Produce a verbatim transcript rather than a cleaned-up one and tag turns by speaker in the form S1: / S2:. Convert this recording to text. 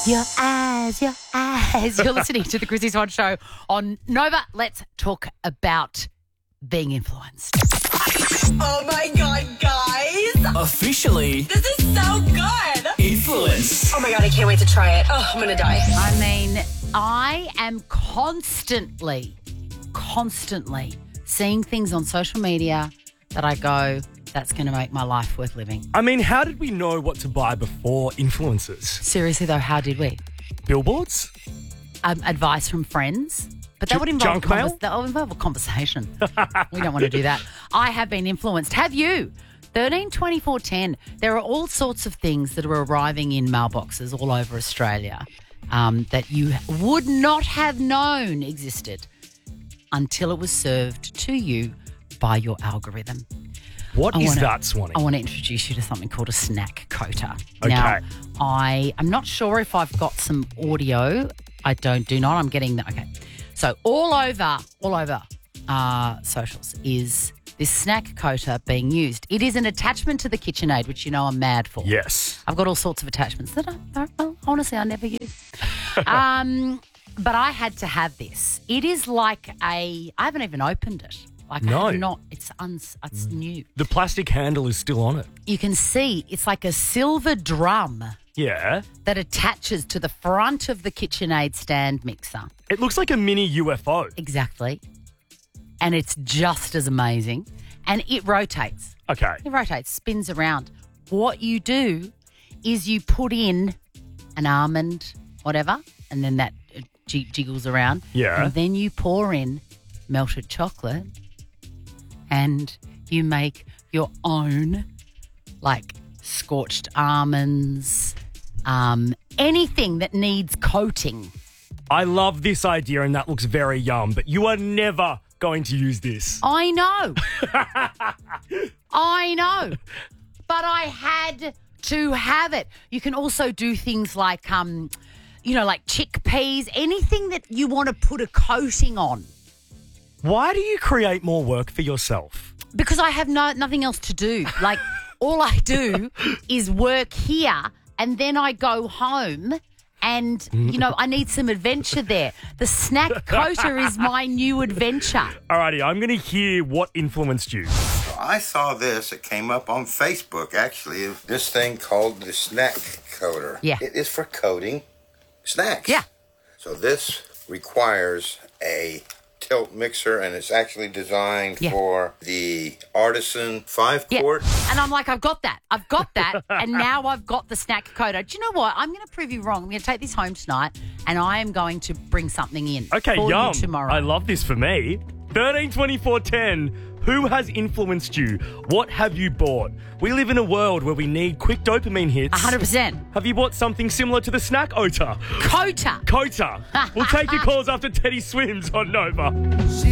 S1: Your eyes, your eyes. You're listening to the Chrissy Swan Show on Nova. Let's talk about being influenced.
S2: Oh my God, guys.
S3: Officially
S2: This is so good.
S3: influence.
S2: Oh my God, I can't wait to try it. Oh, I'm going to die.
S1: I mean, I am constantly, constantly seeing things on social media that I go, that's going to make my life worth living.
S4: I mean, how did we know what to buy before influencers?
S1: Seriously, though, how did we?
S4: Billboards?
S1: Um, advice from friends. But that
S4: J-
S1: would involve,
S4: junk mail?
S1: convers- that would involve a conversation. We don't want to do that. I have been influenced. Have you? thirteen twenty-four ten. There are all sorts of things that are arriving in mailboxes all over Australia um, that you would not have known existed until it was served to you by your algorithm.
S4: What
S1: I
S4: is
S1: wanna-
S4: that, Swanee?
S1: I want to introduce you to something called a snack coater.
S4: Okay.
S1: Now, I am not sure if I've got some audio. I don't, do not. I'm getting that. Okay. So all over, all over uh, socials is this snack coater being used. It is an attachment to the KitchenAid, which you know I'm mad for.
S4: Yes.
S1: I've got all sorts of attachments that I, I well, honestly I never use. um, but I had to have this. It is like a. I haven't even opened it. Like
S4: No.
S1: I have not. It's uns, It's new.
S4: The plastic handle is still on it.
S1: You can see it's like a silver drum
S4: Yeah.
S1: that attaches to the front of the KitchenAid stand mixer.
S4: It looks like a mini U F O.
S1: Exactly. And it's just as amazing. And it rotates.
S4: Okay.
S1: It rotates, spins around. What you do is you put in an almond, whatever, and then that uh, j- jiggles around.
S4: Yeah.
S1: And then you pour in melted chocolate and you make your own, like, scorched almonds, um, anything that needs coating.
S4: I love this idea and that looks very yum, but you are never going to use this.
S1: I know. I know. But I had to have it. You can also do things like, um, you know, like chickpeas, anything that you want to put a coating on.
S4: Why do you create more work for yourself?
S1: Because I have no nothing else to do. Like, all I do is work here and then I go home and, you know, I need some adventure there. The snack coater is my new adventure.
S4: Alrighty, I'm going to hear what influenced you.
S5: I saw this. It came up on Facebook, actually. This thing called the Snack Coater.
S1: Yeah.
S5: It is for coating snacks.
S1: Yeah.
S5: So this requires a tilt mixer, and it's actually designed
S1: Yeah.
S5: for the artisan five
S1: Yeah.
S5: quart.
S1: And I'm like, I've got that. I've got that. And now I've got the snack coater. Do you know what? I'm going to prove you wrong. I'm going to take this home tonight and I am going to bring something in
S4: Okay,
S1: for
S4: yum.
S1: you tomorrow.
S4: I love this for me. thirteen twenty-four ten. Who has influenced you? What have you bought? We live in a world where we need quick dopamine hits.
S1: one hundred percent.
S4: Have you bought something similar to the snack oater?
S1: Coater.
S4: Coater. We'll take your calls after Teddy Swims on Nova.